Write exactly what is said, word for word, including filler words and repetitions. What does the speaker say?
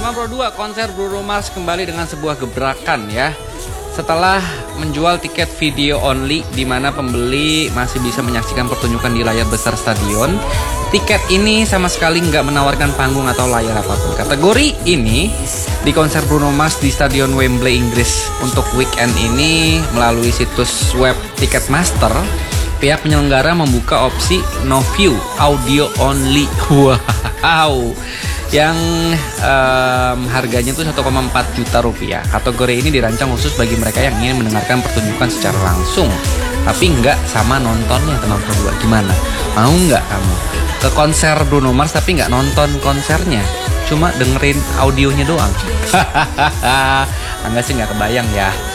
Teman Pro dua, konser Bruno Mars kembali dengan sebuah gebrakan ya. Setelah menjual tiket video only di mana pembeli masih bisa menyaksikan pertunjukan di layar besar stadion, tiket ini sama sekali nggak menawarkan panggung atau layar apapun. Kategori ini di konser Bruno Mars di Stadion Wembley, Inggris untuk weekend ini melalui situs web Ticketmaster, pihak penyelenggara membuka opsi no view, audio only. Wow. Yang um, harganya itu satu koma empat juta rupiah. Kategori ini dirancang khusus bagi mereka yang ingin mendengarkan pertunjukan secara langsung, tapi nggak sama nontonnya, teman Pro dua. Gimana? Mau nggak kamu ke konser Bruno Mars tapi nggak nonton konsernya, cuma dengerin audionya doang? Enggak sih, nggak kebayang ya.